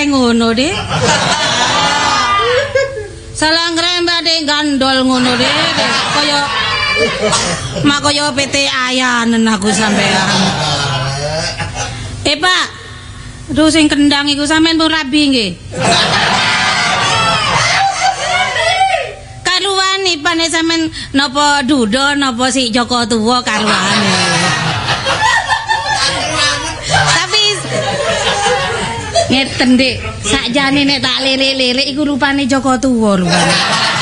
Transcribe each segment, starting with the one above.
ngono, Dik. Salah ngrembate gandol ngono, Dik. Kaya PT ayanen aku sampean. Pak. Aduh sing kendang iku sampean pun rabi nggih. Karuwane pane sampean napa Dudo napa si Joko Tuwa karuwane. Tapi ngeten Dik, sakjane nek tak lirik-lirik iku rupane Joko Tuwa rupane.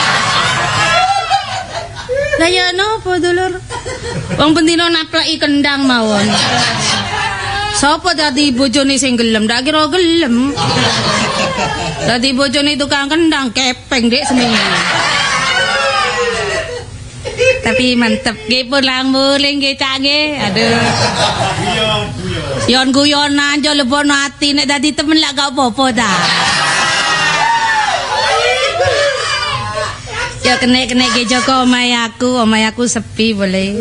Lah ya napa dulur? Wong bendina napleki kendang mawon. Sapa dadi bojone sing gelem? Ndak kira gelem. Dadi bojone tukang kendang kepeng Dik seminggu. Tapi mantep nggih pulang muling nggih Cak nggih. Aduh. Guyon-guyonan aja lebono ati nek dadi temen lak gak apa-apa ta. Ya kene-kene ge Joko omahe aku sepi boleh.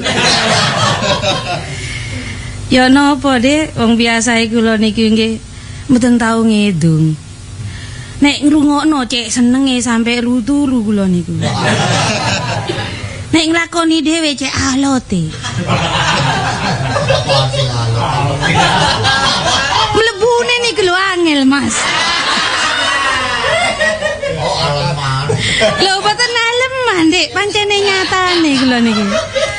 Ya napa Dik, wong biasae kula niki nggih mboten tau ngedung. Nek ngrungokno cek senenge sampe turu kula niku. Nek nglakoni dhewe cek alote. Mlebune niku lho angel, Mas. Oh, aleman. Lho boten aleman, Dik, pancene nyatane kula niki.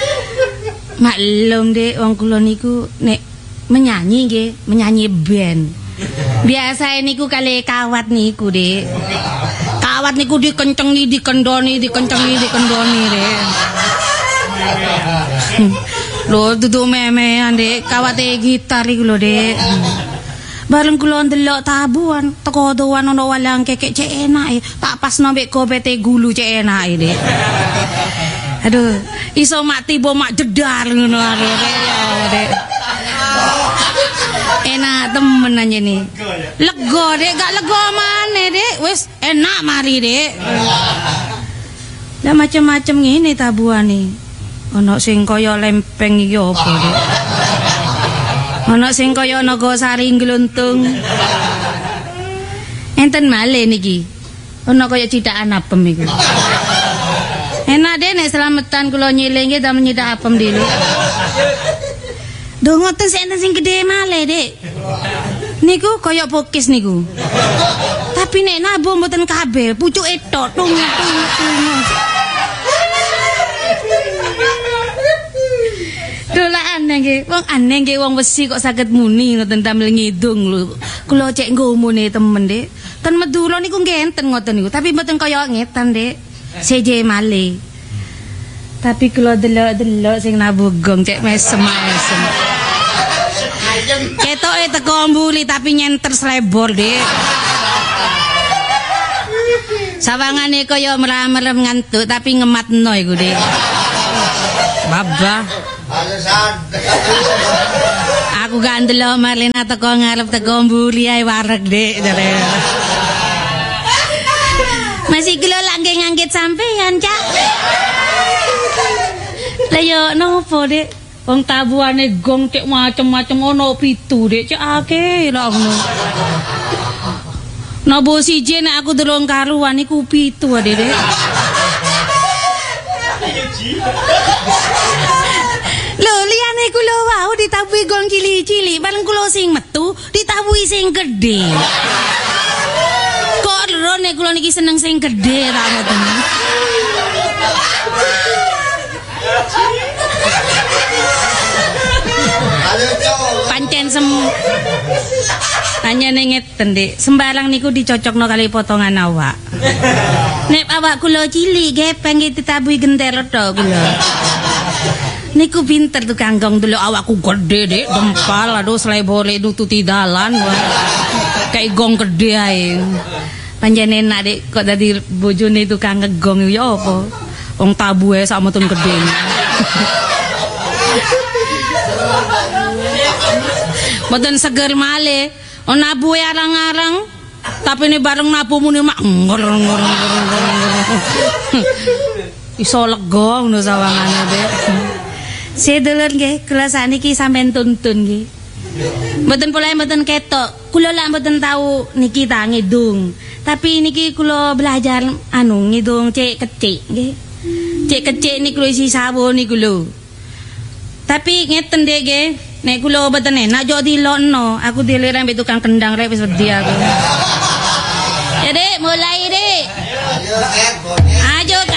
Maklum Dik, wong kula niku nek menyanyi nggih, menyanyi band. Biasa niku kali kawat niku, Dik. Kawat niku dikencengi, dikendoni, Dik. Lho dudu memean, Dik, kawate gitar iku lho, Dik. Bareng kula ndelok tabuhan, teko doan ana walang kekek cek enake, tak pasno mbek gobete gulu cek enake, Dik. Aduh, iso mak tiba mak jedar ngono arek ya, Dik. Enak temen aja nih. Lega, Dik, gak lega maneh, Dik. Wis enak mari, Dik. Lah macem-macem ngene tabuhane. Ana sing kaya lempeng iki apa, Dik? Ana sing kaya naga sari gluntung. Enten malih niki. Ana kaya cithakan apem iku. Enak deh nek selametan kula nyiling nggih damel nyidak apem dhewe. Duh ngoten sing gedhe malih, Dik. Niku kaya pokis niku. Tapi nek nabung mboten kabeh, pucuke tok tung. Dola aneh nggih, wong aneh nggih wong wesi kok saged muni ngoten damel ngidung lho. Kula cek ngomone temen, Dik. Ten Madura niku nggih enten ngoten niku, tapi mboten kaya ngetan, Dik. Seje male. Tapi kula delok-delok sing nabugong cek mesem-mesem. Ketoke teko mbuli tapi nyenter slebor, Dik. Sawangane kaya merem-merem ngantuk tapi ngematno iku, Dik. Babah. Aku gak ndelok Marlena teko ngarep teko mbuli ae wareg, Dik. Masih kula lagi ngangkit sampean, Cak. Lah yo nopo, Dik? Wong tabuhane gong cek macem-macem ono 7, Dik. Cek akeh lho ngono. Nopo siji nek aku durung karuan iku 7, Dik. Lho liyane kula wau ditabuhi gong cilik-cilik, bareng kula sing metu ditabuhi sing gedhe. Kok lho nek kula niki seneng sing gedhe ta mboten. Pancen hanya ngeten, Dik. Sembarang niku dicocokno kali potongan awak. Nek awak kula cilik gepeng ditabuhi gentero tok kula. Niku pinter tukang gong delok awakku gede, Dik, dempal aduh slebore nututi dalan. Kayak gong gede ae. Pancen enak, Dik, kok dadi bojone tukang ngegong ya apa? Wong tabuhe sak metun gede. Mboten seger malih. Ana nabuhe arang-arang, tapi ini bareng nabumu ni mak ngor. Iso lega ngono sawangane, Dik. Sedulur nggih, kula sakniki sampean tuntun nggih. Mboten pula mboten ketok. Kula lak mboten tahu niki ta ngidung. Tapi niki kula belajar ngidung cek kecik nggih. Cek kecik niku isi sawo niku lho. Tapi ngeten dek nggih, nek kula mboten enak yo dilokno, aku diliran mbek tukang kendang rek wis wedi aku. Ya Dek, mulai Dek. Ayo